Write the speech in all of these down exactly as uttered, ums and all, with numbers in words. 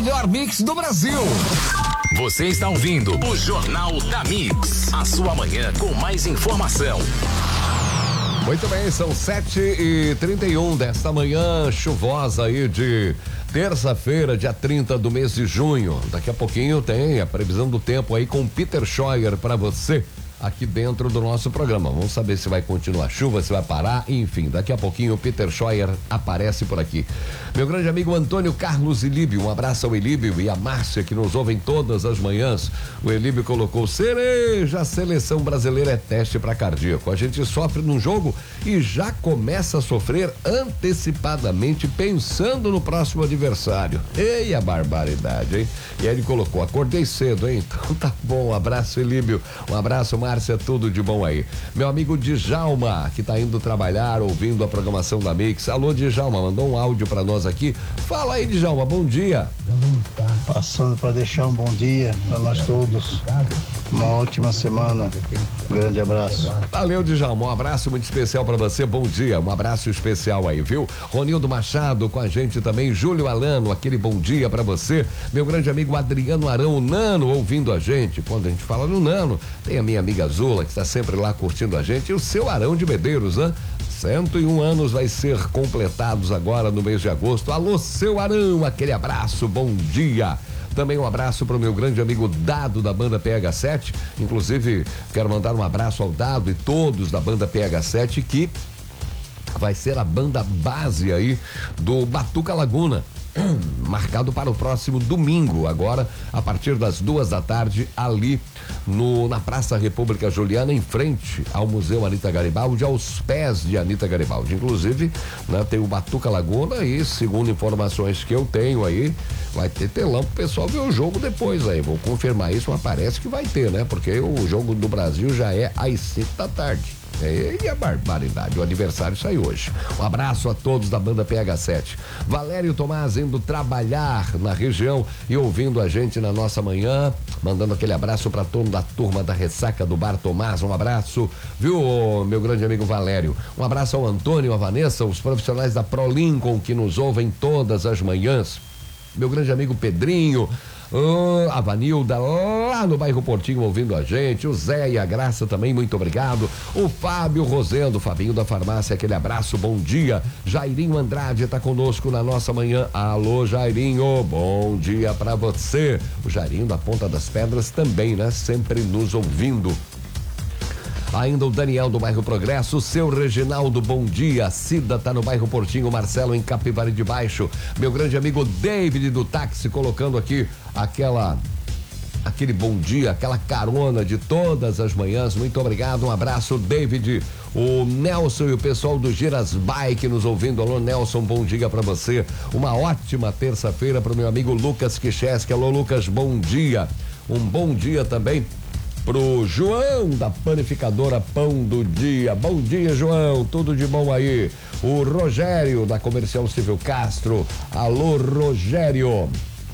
melhor mix do Brasil. Você está ouvindo o Jornal da Mix, a sua manhã com mais informação. Muito bem, são sete e trinta e um desta manhã chuvosa aí de terça-feira, dia trinta do mês de junho. Daqui a pouquinho tem a previsão do tempo aí com Peter Scheuer para você aqui dentro do nosso programa. Vamos saber se vai continuar chuva, se vai parar, enfim, daqui a pouquinho o Peter Scheuer aparece por aqui. Meu grande amigo Antônio Carlos Elíbio, um abraço ao Elíbio e a Márcia que nos ouvem todas as manhãs. O Elíbio colocou: cereja, a seleção brasileira é teste para cardíaco. A gente sofre num jogo e já começa a sofrer antecipadamente pensando no próximo adversário. Ei, a barbaridade, hein? E aí ele colocou: acordei cedo, hein? Então tá bom, um abraço, Elíbio, um abraço, Márcia, tudo de bom aí. Meu amigo Djalma, que tá indo trabalhar, ouvindo a programação da Mix. Alô, Djalma, mandou um áudio pra nós aqui. Fala aí, Djalma, bom dia. Passando para deixar um bom dia para nós todos. Uma ótima semana. Um grande abraço. Valeu, Djalma, um abraço muito especial pra você, bom dia, um abraço especial aí, viu? Ronildo Machado com a gente também, Júlio Alano, aquele bom dia pra você. Meu grande amigo Adriano Arão, o Nano, ouvindo a gente. Quando a gente fala no Nano, tem a minha amiga Zula, que está sempre lá curtindo a gente, e o seu Arão de Medeiros, né? cento e um anos vai ser completados agora no mês de agosto. Alô, seu Arão, aquele abraço, bom dia. Também um abraço para o meu grande amigo Dado da banda P H sete. Inclusive, quero mandar um abraço ao Dado e todos da banda P H sete, que vai ser a banda base aí do Batuca Laguna. Marcado para o próximo domingo, agora a partir das duas da tarde, ali no, na Praça República Juliana, em frente ao Museu Anita Garibaldi, aos pés de Anita Garibaldi. Inclusive, né, tem o Batuca Laguna e, segundo informações que eu tenho aí, vai ter telão pro pessoal ver o jogo depois aí. Vou confirmar isso, mas parece que vai ter, né? Porque o jogo do Brasil já é às cinco da tarde. E a barbaridade, o aniversário sai hoje. Um abraço a todos da banda P H sete. Valério Tomás indo trabalhar na região e ouvindo a gente na nossa manhã, mandando aquele abraço para todo da turma da Ressaca do Bar Tomás. Um abraço, viu, meu grande amigo Valério? Um abraço ao Antônio, a Vanessa, os profissionais da Pro Lincoln que nos ouvem todas as manhãs. Meu grande amigo Pedrinho, Oh, a Vanilda lá no bairro Portinho ouvindo a gente, o Zé e a Graça também, muito obrigado. O Fábio Rosendo, Fabinho da Farmácia, aquele abraço, bom dia. Jairinho Andrade tá conosco na nossa manhã. Alô, Jairinho, bom dia pra você. O Jairinho da Ponta das Pedras também, né? Sempre nos ouvindo. Ainda o Daniel do bairro Progresso, o seu Reginaldo, bom dia. Cida tá no bairro Portinho, Marcelo em Capivari de Baixo. Meu grande amigo David do táxi colocando aqui aquela aquele bom dia, aquela carona de todas as manhãs. Muito obrigado, um abraço, David. O Nelson e o pessoal do Giras Bike nos ouvindo. Alô, Nelson, bom dia pra você. Uma ótima terça-feira pro meu amigo Lucas Kicheski. Alô, Lucas, bom dia. Um bom dia também pro João da panificadora Pão do Dia. Bom dia, João, tudo de bom aí. O Rogério da Comercial Civil Castro. Alô, Rogério,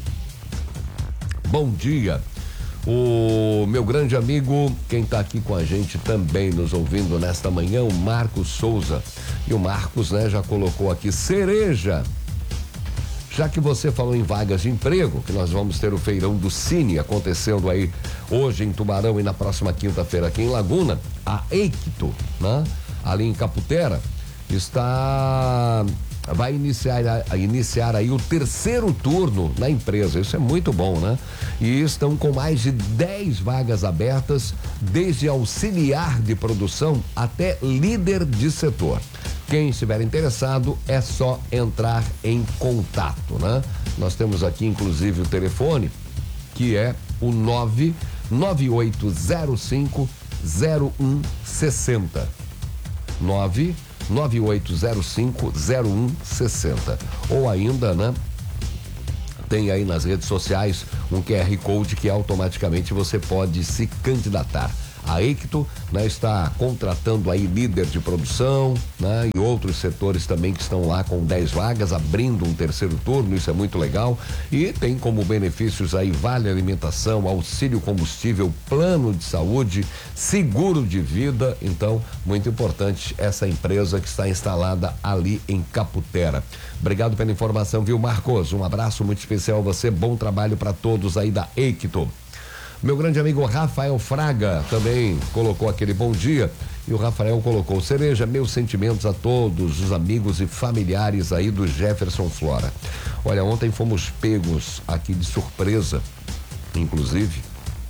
bom dia. O meu grande amigo, quem tá aqui com a gente também nos ouvindo nesta manhã, o Marcos Souza. E o Marcos, né, já colocou aqui cereja. Já que você falou em vagas de emprego, que nós vamos ter o feirão do Cine acontecendo aí hoje em Tubarão e na próxima quinta-feira aqui em Laguna, a Eicto, né? Ali em Caputera, está vai iniciar, iniciar aí o terceiro turno na empresa. Isso é muito bom, né? E estão com mais de dez vagas abertas, desde auxiliar de produção até líder de setor. Quem estiver interessado é só entrar em contato, né? Nós temos aqui inclusive o telefone, que é o nove nove oito zero cinco zero um seis zero. nove nove oito zero cinco zero um seis zero. Ou ainda, né? Tem aí nas redes sociais um Q R Code que automaticamente você pode se candidatar. A Eicto, né, está contratando aí líder de produção, né, e outros setores também que estão lá com dez vagas, abrindo um terceiro turno, isso é muito legal. E tem como benefícios aí vale alimentação, auxílio combustível, plano de saúde, seguro de vida. Então, muito importante essa empresa que está instalada ali em Caputera. Obrigado pela informação, viu, Marcos? Um abraço muito especial a você, bom trabalho para todos aí da Eicto. Meu grande amigo Rafael Fraga também colocou aquele bom dia, e o Rafael colocou: Cereja, meus sentimentos a todos os amigos e familiares aí do Jefferson Flora. Olha, ontem fomos pegos aqui de surpresa, inclusive,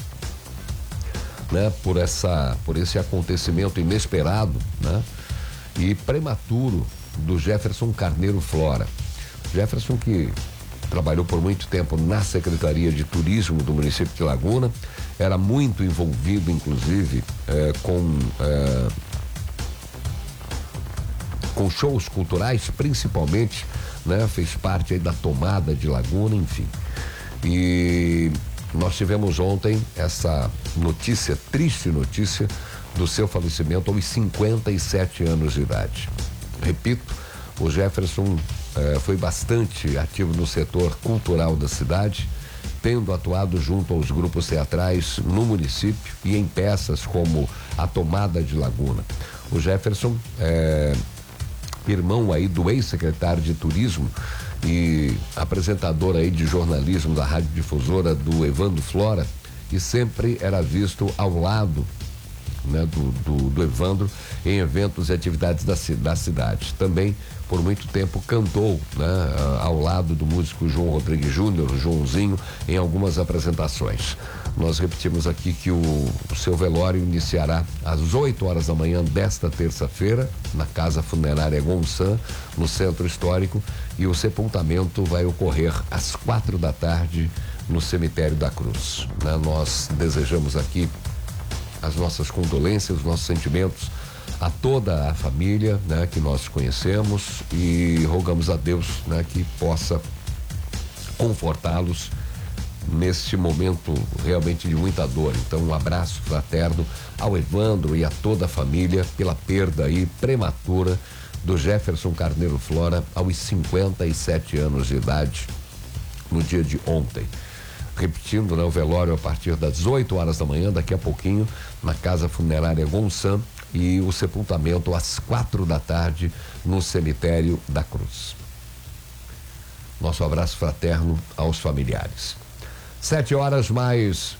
né, por essa, por esse acontecimento inesperado, né, e prematuro do Jefferson Carneiro Flora. Jefferson, que trabalhou por muito tempo na Secretaria de Turismo do município de Laguna, era muito envolvido, inclusive, eh, com eh, com shows culturais, principalmente, né? Fez parte aí da tomada de Laguna, enfim. E nós tivemos ontem essa notícia, triste notícia, do seu falecimento aos cinquenta e sete anos de idade. Repito, o Jefferson eh, foi bastante ativo no setor cultural da cidade, tendo atuado junto aos grupos teatrais no município e em peças como A Tomada de Laguna. O Jefferson é irmão aí do ex-secretário de Turismo e apresentador aí de jornalismo da Rádio Difusora do Evandro Flora, e sempre era visto ao lado, né, do, do, do Evandro em eventos e atividades da, da cidade. Também por muito tempo cantou, né, ao lado do músico João Rodrigues Júnior, Joãozinho, em algumas apresentações. Nós repetimos aqui que o, o seu velório iniciará às oito horas da manhã desta terça-feira, na Casa Funerária Gonçan, no Centro Histórico, e o sepultamento vai ocorrer às quatro da tarde no Cemitério da Cruz. Né? Nós desejamos aqui as nossas condolências, os nossos sentimentos a toda a família, né, que nós conhecemos, e rogamos a Deus, né, que possa confortá-los neste momento realmente de muita dor. Então, um abraço fraterno ao Evandro e a toda a família pela perda aí prematura do Jefferson Carneiro Flora aos cinquenta e sete anos de idade no dia de ontem. Repetindo, né, o velório a partir das oito horas da manhã, daqui a pouquinho, na Casa Funerária Gonçan, e o sepultamento às quatro da tarde no Cemitério da Cruz. Nosso abraço fraterno aos familiares. Sete horas mais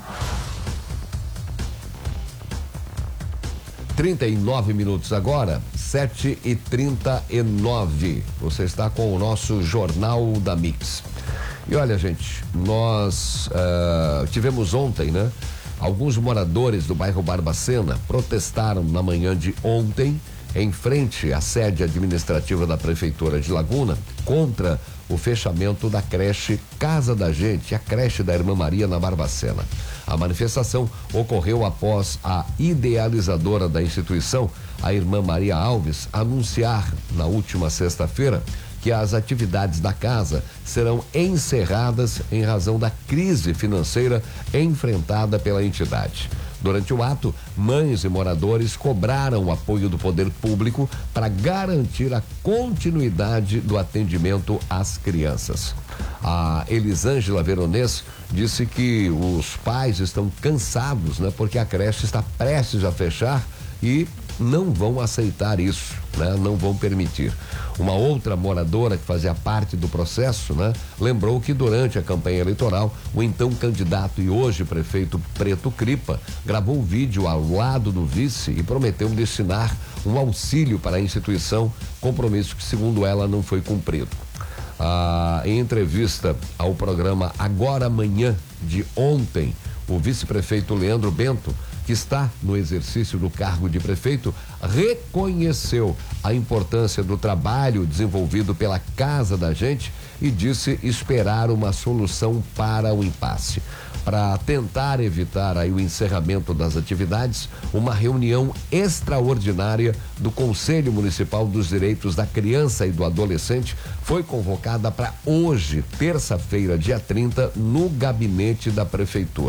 trinta e nove minutos agora, sete e trinta e nove. Você está com o nosso Jornal da Mix. E olha, gente, nós uh, tivemos ontem, né? Alguns moradores do bairro Barbacena protestaram na manhã de ontem em frente à sede administrativa da Prefeitura de Laguna contra o fechamento da creche Casa da Gente, a creche da Irmã Maria na Barbacena. A manifestação ocorreu após a idealizadora da instituição, a Irmã Maria Alves, anunciar na última sexta-feira que as atividades da casa serão encerradas em razão da crise financeira enfrentada pela entidade. Durante o ato, mães e moradores cobraram o apoio do poder público para garantir a continuidade do atendimento às crianças. A Elisângela Veronês disse que os pais estão cansados, né, porque a creche está prestes a fechar e não vão aceitar isso, né? Não vão permitir. Uma outra moradora que fazia parte do processo, né, lembrou que durante a campanha eleitoral, o então candidato e hoje prefeito Preto Cripa gravou um vídeo ao lado do vice e prometeu destinar um auxílio para a instituição, compromisso que, segundo ela, não foi cumprido. Ah, em entrevista ao programa Agora Amanhã de ontem, o vice-prefeito Leandro Bento, que está no exercício do cargo de prefeito, reconheceu a importância do trabalho desenvolvido pela Casa da Gente e disse esperar uma solução para o impasse. Para tentar evitar aí o encerramento das atividades, uma reunião extraordinária do Conselho Municipal dos Direitos da Criança e do Adolescente foi convocada para hoje, terça-feira, dia trinta, no gabinete da Prefeitura.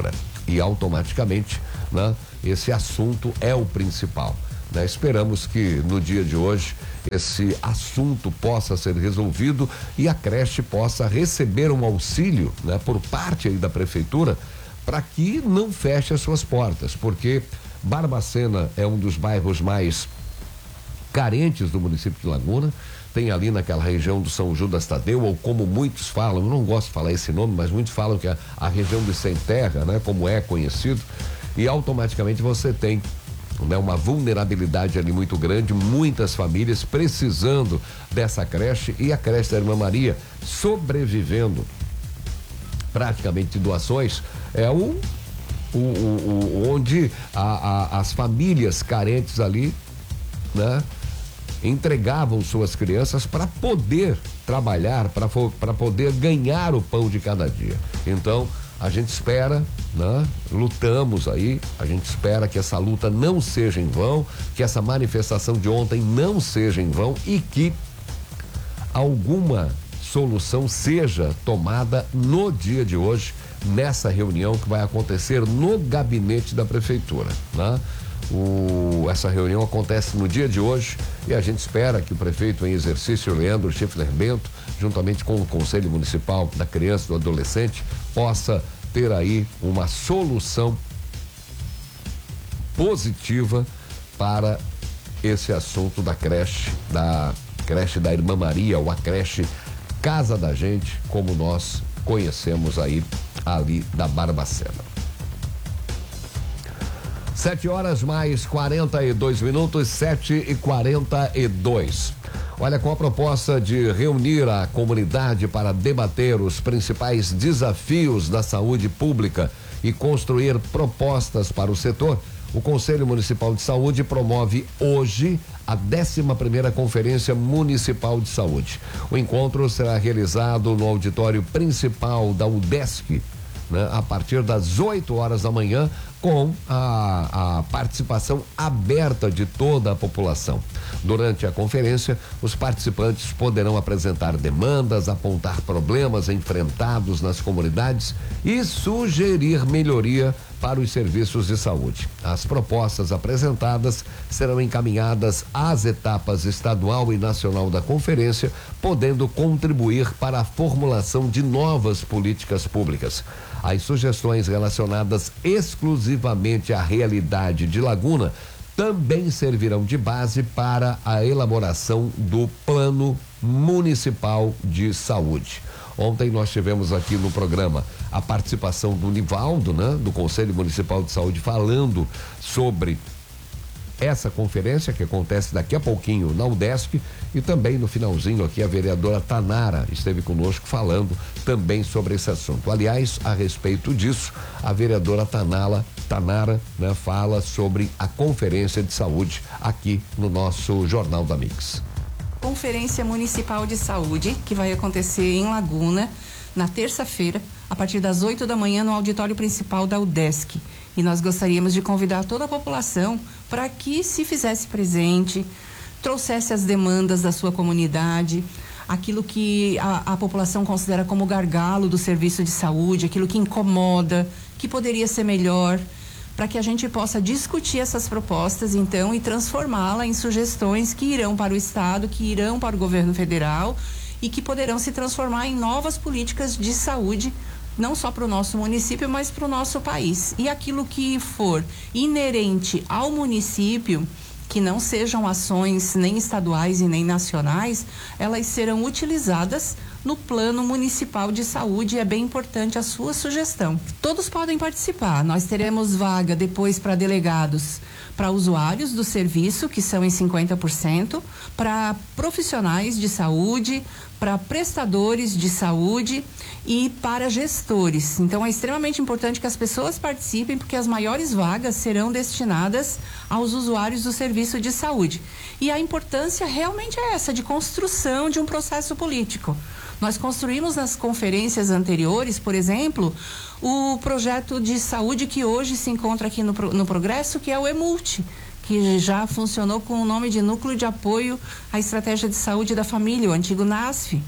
e automaticamente, né, esse assunto é o principal. Né? Esperamos que no dia de hoje esse assunto possa ser resolvido e a creche possa receber um auxílio, né, por parte aí da prefeitura, para que não feche as suas portas, porque Barbacena é um dos bairros mais carentes do município de Laguna. Tem ali naquela região do São Judas Tadeu, ou como muitos falam, eu não gosto de falar esse nome, mas muitos falam que é a região do Sem Terra, né, como é conhecido, e automaticamente você tem, né, uma vulnerabilidade ali muito grande, muitas famílias precisando dessa creche, e a creche da Irmã Maria sobrevivendo praticamente de doações. É o, o, o, o onde a, a, as famílias carentes ali, né, entregavam suas crianças para poder trabalhar, para poder ganhar o pão de cada dia. Então, a gente espera, né? Lutamos aí, a gente espera que essa luta não seja em vão, que essa manifestação de ontem não seja em vão e que alguma solução seja tomada no dia de hoje, nessa reunião que vai acontecer no gabinete da prefeitura, né? O, essa reunião acontece no dia de hoje e a gente espera que o prefeito em exercício, Leandro Schiffler Bento, juntamente com o Conselho Municipal da Criança e do Adolescente, possa ter aí uma solução positiva para esse assunto da creche, da creche da Irmã Maria, ou a creche Casa da Gente, como nós conhecemos aí ali da Barbacena. Sete horas mais quarenta e dois minutos, sete e quarenta e dois. Olha, com a proposta de reunir a comunidade para debater os principais desafios da saúde pública e construir propostas para o setor, o Conselho Municipal de Saúde promove hoje a décima primeira Conferência Municipal de Saúde. O encontro será realizado no auditório principal da UDESC, né, a partir das oito horas da manhã, com a, a participação aberta de toda a população. Durante a conferência, os participantes poderão apresentar demandas, apontar problemas enfrentados nas comunidades e sugerir melhoria para os serviços de saúde. As propostas apresentadas serão encaminhadas às etapas estadual e nacional da conferência, podendo contribuir para a formulação de novas políticas públicas. As sugestões relacionadas exclusivamente à realidade de Laguna também servirão de base para a elaboração do Plano Municipal de Saúde. Ontem nós tivemos aqui no programa a participação do Nivaldo, né, do Conselho Municipal de Saúde, falando sobre essa conferência que acontece daqui a pouquinho na UDESC, e também no finalzinho aqui a vereadora Tanara esteve conosco falando também sobre esse assunto. Aliás, a respeito disso, a vereadora Tanala, Tanara, né, fala sobre a conferência de saúde aqui no nosso Jornal da Mix. Conferência Municipal de Saúde, que vai acontecer em Laguna, na terça-feira, a partir das oito da manhã, no auditório principal da UDESC. E nós gostaríamos de convidar toda a população para que se fizesse presente, trouxesse as demandas da sua comunidade, aquilo que a, a população considera como gargalo do serviço de saúde, aquilo que incomoda, que poderia ser melhor, para que a gente possa discutir essas propostas, então, e transformá-la em sugestões que irão para o Estado, que irão para o governo federal e que poderão se transformar em novas políticas de saúde, não só para o nosso município, mas para o nosso país. E aquilo que for inerente ao município, que não sejam ações nem estaduais e nem nacionais, elas serão utilizadas no Plano Municipal de Saúde. É bem importante a sua sugestão. Todos podem participar. Nós teremos vaga depois para delegados, para usuários do serviço, que são em cinquenta por cento, para profissionais de saúde, para prestadores de saúde e para gestores. Então é extremamente importante que as pessoas participem, porque as maiores vagas serão destinadas aos usuários do serviço de saúde. E a importância realmente é essa, de construção de um processo político. Nós construímos nas conferências anteriores, por exemplo, o projeto de saúde que hoje se encontra aqui no, no Progresso, que é o EMULT, que já funcionou com o nome de Núcleo de Apoio à Estratégia de Saúde da Família, o antigo NASF.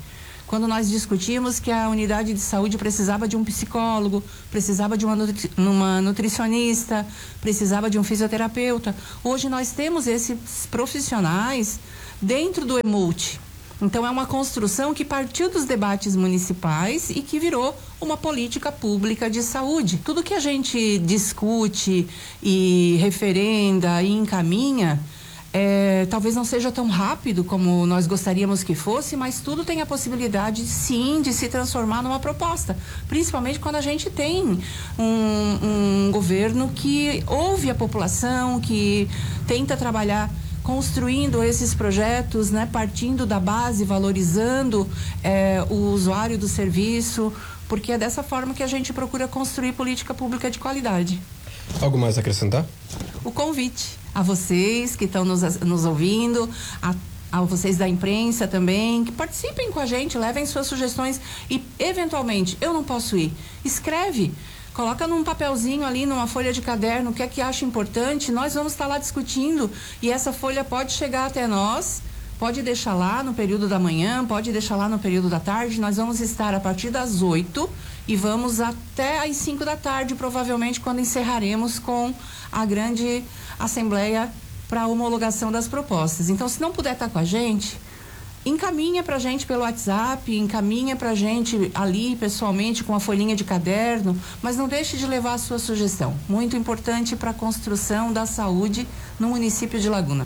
quando nós discutimos que a unidade de saúde precisava de um psicólogo, precisava de uma, nutri uma nutricionista, precisava de um fisioterapeuta. Hoje nós temos esses profissionais dentro do EMULT. Então é uma construção que partiu dos debates municipais e que virou uma política pública de saúde. Tudo que a gente discute e referenda e encaminha, é, talvez não seja tão rápido como nós gostaríamos que fosse, mas tudo tem a possibilidade, sim, de se transformar numa proposta. Principalmente quando a gente tem um, um governo que ouve a população, que tenta trabalhar construindo esses projetos, né, partindo da base, valorizando é, o usuário do serviço, porque é dessa forma que a gente procura construir política pública de qualidade. Algo mais a acrescentar? O convite a vocês que estão nos, nos ouvindo, a, a vocês da imprensa também, que participem com a gente, levem suas sugestões e, eventualmente, eu não posso ir, escreve. Coloca num papelzinho ali, numa folha de caderno, o que é que acha importante, nós vamos estar lá discutindo e essa folha pode chegar até nós, pode deixar lá no período da manhã, pode deixar lá no período da tarde, nós vamos estar a partir das oito e vamos até às cinco da tarde, provavelmente quando encerraremos com a grande assembleia para a homologação das propostas. Então, se não puder estar com a gente, encaminha pra gente pelo WhatsApp, encaminha pra gente ali pessoalmente com a folhinha de caderno, mas não deixe de levar a sua sugestão. Muito importante para a construção da saúde no município de Laguna.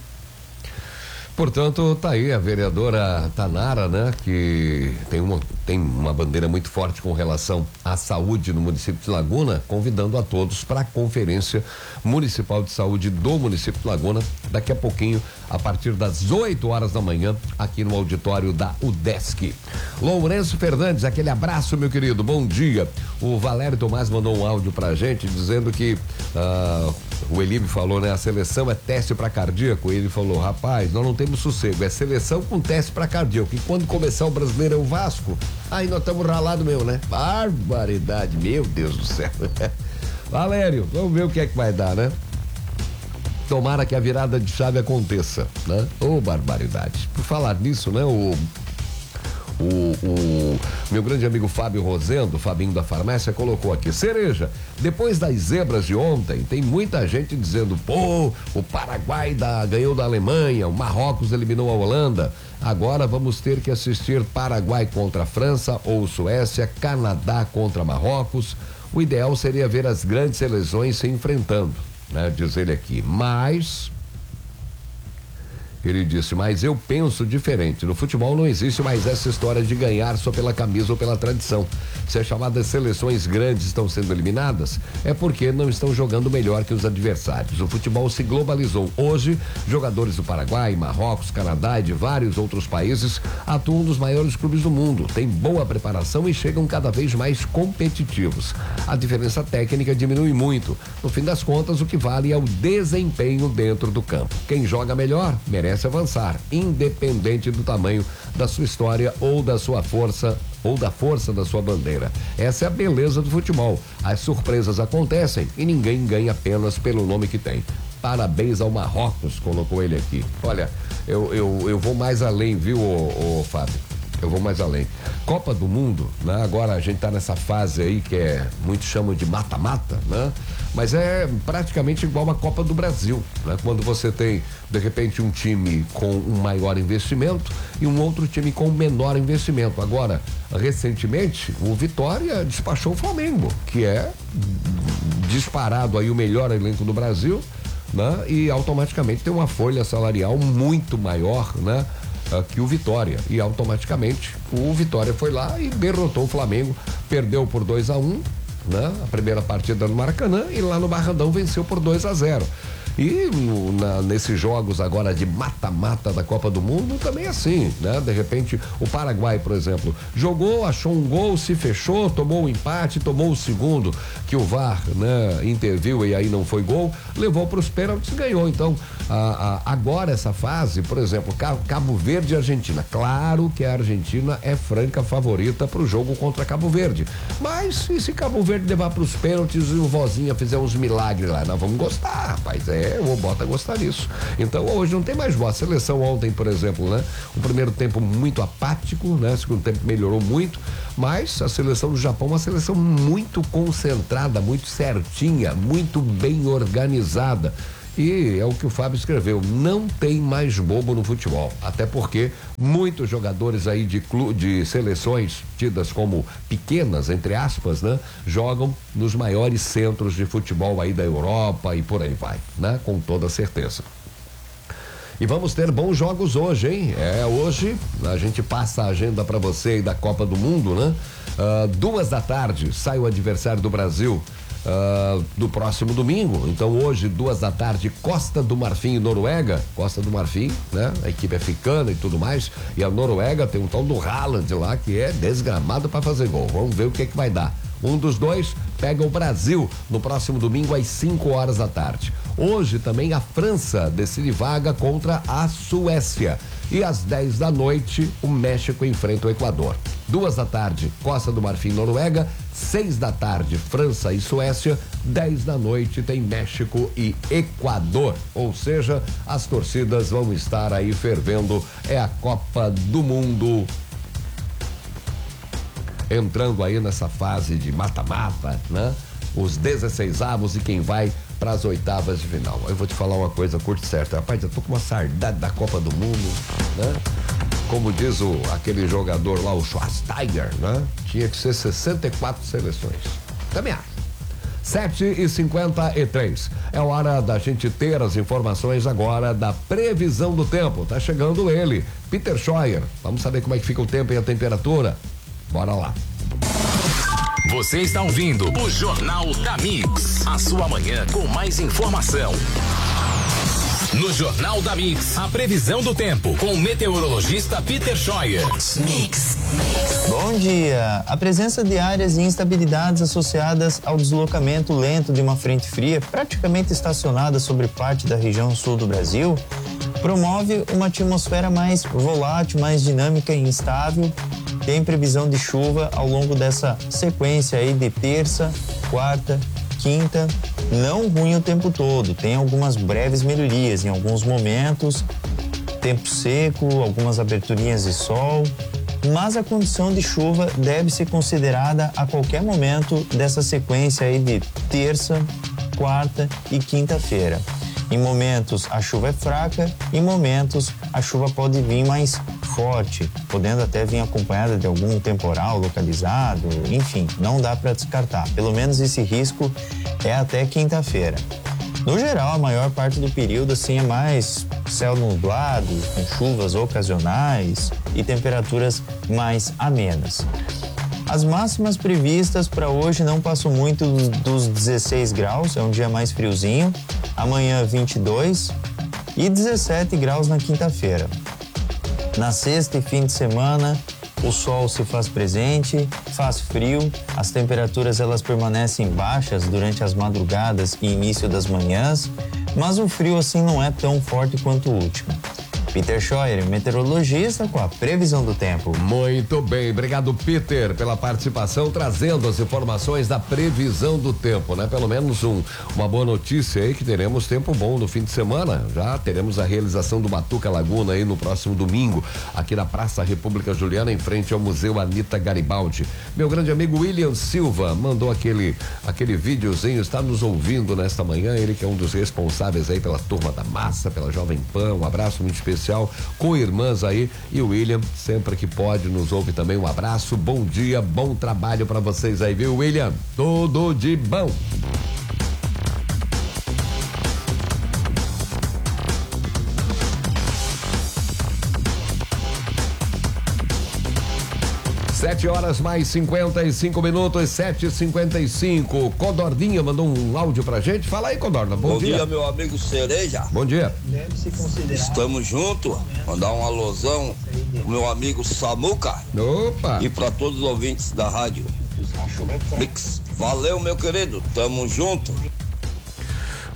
Portanto, tá aí a vereadora Tanara, né, que tem uma, tem uma bandeira muito forte com relação à saúde no município de Laguna, convidando a todos para a Conferência Municipal de Saúde do município de Laguna, daqui a pouquinho, a partir das oito horas da manhã, aqui no auditório da UDESC. Lourenço Fernandes, aquele abraço, meu querido, bom dia. O Valério Tomás mandou um áudio pra gente dizendo que uh, o Elibe falou, né, a seleção é teste para cardíaco. Ele falou, rapaz, nós não temos sossego, é seleção com teste para cardíaco. E quando começar o Brasileirão Vasco, aí nós estamos ralados mesmo, né? Barbaridade, meu Deus do céu. Valério, vamos ver o que é que vai dar, né? Tomara que a virada de chave aconteça, né? Ô, oh, barbaridade. Por falar nisso, né, o O, o meu grande amigo Fábio Rosendo, Fabinho da farmácia, colocou aqui: Cereja, depois das zebras de ontem, tem muita gente dizendo, pô, o Paraguai da, ganhou da Alemanha, o Marrocos eliminou a Holanda, agora vamos ter que assistir Paraguai contra a França ou Suécia, Canadá contra Marrocos. O ideal seria ver as grandes seleções se enfrentando, né? Diz ele aqui, mas... Ele disse, mas eu penso diferente. No futebol não existe mais essa história de ganhar só pela camisa ou pela tradição. Se as chamadas seleções grandes estão sendo eliminadas, é porque não estão jogando melhor que os adversários. O futebol se globalizou. Hoje, jogadores do Paraguai, Marrocos, Canadá e de vários outros países atuam nos maiores clubes do mundo. Têm boa preparação e chegam cada vez mais competitivos. A diferença técnica diminui muito. No fim das contas, o que vale é o desempenho dentro do campo. Quem joga melhor, merece avançar, independente do tamanho da sua história ou da sua força ou da força da sua bandeira. Essa é a beleza do futebol. As surpresas acontecem e ninguém ganha apenas pelo nome que tem. Parabéns ao Marrocos, colocou ele aqui. Olha, eu, eu, eu vou mais além, viu, ô, ô, Fábio? Eu vou mais além. Copa do Mundo, né? Agora a gente tá nessa fase aí que é, muitos chamam de mata-mata, né? Mas é praticamente igual uma Copa do Brasil, né? Quando você tem, de repente, um time com um maior investimento e um outro time com menor investimento. Agora, recentemente, o Vitória despachou o Flamengo, que é disparado aí o melhor elenco do Brasil, né? E automaticamente tem uma folha salarial muito maior, né? Que o Vitória, e automaticamente o Vitória foi lá e derrotou o Flamengo, perdeu por dois a um, né? A primeira partida no Maracanã, e lá no Barradão venceu por dois a zero. E no, na, nesses jogos agora de mata-mata da Copa do Mundo também é assim, né? De repente o Paraguai, por exemplo, jogou, achou um gol, se fechou, tomou o empate, tomou o segundo, que o V A R, né, interviu e aí não foi gol, levou para os pênaltis e ganhou. Então, a, a, agora essa fase, por exemplo, Cabo Verde e Argentina, claro que a Argentina é franca favorita para o jogo contra Cabo Verde, mas e se Cabo Verde levar para os pênaltis e o Vozinha fizer uns milagres lá? Nós vamos gostar, rapaz, é É, o Bota gosta disso. Então hoje não tem mais boa. A seleção ontem, por exemplo, né? O primeiro tempo muito apático, né? O segundo tempo melhorou muito, mas a seleção do Japão é uma seleção muito concentrada, muito certinha, muito bem organizada. E é o que o Fábio escreveu, não tem mais bobo no futebol, até porque muitos jogadores aí de, clu, de seleções tidas como pequenas, entre aspas, né? Jogam nos maiores centros de futebol aí da Europa e por aí vai, né? Com toda certeza. E vamos ter bons jogos hoje, hein? É, hoje a gente passa a agenda para você aí da Copa do Mundo, né? Uh, duas da tarde sai o adversário do Brasil. Uh, do próximo domingo. Então hoje, duas da tarde, Costa do Marfim e Noruega. Costa do Marfim, né? A equipe africana e tudo mais. E a Noruega tem um tal do Haaland lá que é desgramado para fazer gol. Vamos ver o que é que vai dar. Um dos dois pega o Brasil no próximo domingo às cinco horas da tarde. Hoje também a França decide vaga contra a Suécia. E às dez da noite, o México enfrenta o Equador. Duas da tarde, Costa do Marfim, Noruega. Seis da tarde, França e Suécia. Dez da noite tem México e Equador. Ou seja, as torcidas vão estar aí fervendo. É a Copa do Mundo. Entrando aí nessa fase de mata-mata, né? Os dezesseis avos e quem vai para as oitavas de final. Eu vou te falar uma coisa curto e certa. Rapaz, eu tô com uma saudade da Copa do Mundo, né? Como diz o, aquele jogador lá, o Schwarzenegger, né? Tinha que ser sessenta e quatro seleções. Também acho. sete e cinquenta e três. É hora da gente ter as informações agora da previsão do tempo. Tá chegando ele, Peter Scheuer. Vamos saber como é que fica o tempo e a temperatura. Bora lá. Você está ouvindo o Jornal da Mix, a sua manhã com mais informação. No Jornal da Mix, a previsão do tempo com o meteorologista Peter Scheuer. Mix. Bom dia. A presença de áreas de instabilidades associadas ao deslocamento lento de uma frente fria, praticamente estacionada sobre parte da região sul do Brasil, promove uma atmosfera mais volátil, mais dinâmica e instável. Tem previsão de chuva ao longo dessa sequência aí de terça, quarta, quinta. Não ruim o tempo todo, tem algumas breves melhorias em alguns momentos, tempo seco, algumas aberturinhas de sol, mas a condição de chuva deve ser considerada a qualquer momento dessa sequência aí de terça, quarta e quinta-feira. Em momentos a chuva é fraca, em momentos a chuva pode vir mais forte, podendo até vir acompanhada de algum temporal localizado, enfim, não dá para descartar. Pelo menos esse risco é até quinta-feira. No geral, a maior parte do período assim é mais céu nublado, com chuvas ocasionais e temperaturas mais amenas. As máximas previstas para hoje não passam muito dos dezesseis graus, é um dia mais friozinho. Amanhã vinte e dois e dezessete graus na quinta-feira. Na sexta e fim de semana, o sol se faz presente, faz frio, as temperaturas elas permanecem baixas durante as madrugadas e início das manhãs, mas o frio assim não é tão forte quanto o último. Peter Scheuer, meteorologista, com a previsão do tempo. Muito bem, obrigado Peter pela participação, trazendo as informações da previsão do tempo, né? Pelo menos um, uma boa notícia aí que teremos tempo bom no fim de semana, já teremos a realização do Batuca Laguna aí no próximo domingo, aqui na Praça República Juliana, em frente ao Museu Anita Garibaldi. Meu grande amigo William Silva mandou aquele, aquele videozinho, está nos ouvindo nesta manhã, ele que é um dos responsáveis aí pela Turma da Massa, pela Jovem Pan, um abraço muito especial com irmãs aí, e o William sempre que pode nos ouve também, um abraço, bom dia, bom trabalho para vocês aí, viu William? Tudo de bom. Sete horas mais cinquenta e cinco minutos, sete e cinquenta e cinco. Codorninha mandou um áudio pra gente. Fala aí, Codorna. Bom, Bom dia. dia, meu amigo Cereja. Bom dia. Estamos juntos. Mandar um alôzão pro meu amigo Samuca. Opa. E pra todos os ouvintes da rádio Mix. Valeu, meu querido. Tamo junto.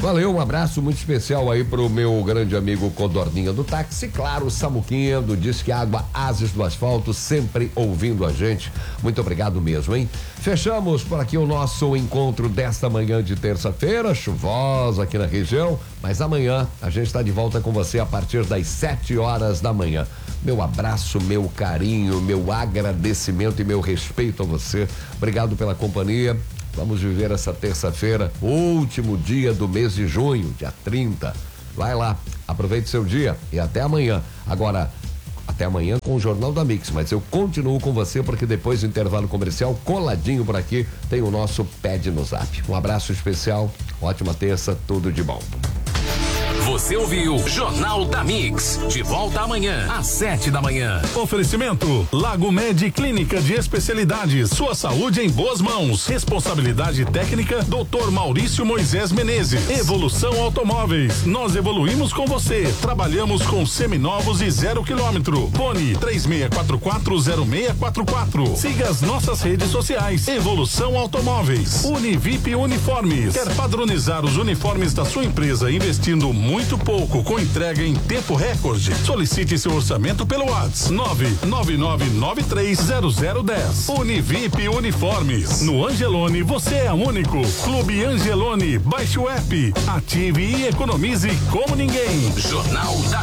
Valeu, um abraço muito especial aí pro meu grande amigo Codorninha do táxi, claro, Samuquinha do Disque Água, Ases do Asfalto, sempre ouvindo a gente. Muito obrigado mesmo, hein? Fechamos por aqui o nosso encontro desta manhã de terça-feira, chuvosa aqui na região, mas amanhã a gente está de volta com você a partir das sete horas da manhã. Meu abraço, meu carinho, meu agradecimento e meu respeito a você. Obrigado pela companhia. Vamos viver essa terça-feira, último dia do mês de junho, dia trinta. Vai lá, aproveite seu dia e até amanhã. Agora, até amanhã com o Jornal da Mix, mas eu continuo com você porque depois do intervalo comercial, coladinho por aqui, tem o nosso Pede no Zap. Um abraço especial, ótima terça, tudo de bom. Você ouviu Jornal da Mix. De volta amanhã, às sete da manhã. Oferecimento Lago Med Clínica de Especialidades. Sua saúde em boas mãos. Responsabilidade técnica doutor Maurício Moisés Menezes. Evolução Automóveis. Nós evoluímos com você. Trabalhamos com seminovos e zero quilômetro. Fone três seis quatro quatro zero seis quatro quatro. Siga as nossas redes sociais. Evolução Automóveis. Univip Uniformes. Quer padronizar os uniformes da sua empresa investindo muito Muito pouco, com entrega em tempo recorde. Solicite seu orçamento pelo WhatsApp nove nove nove nove três zero zero um zero. Univip Uniformes. No Angelone você é único. Clube Angelone. Baixe o app, ative e economize como ninguém. Jornal da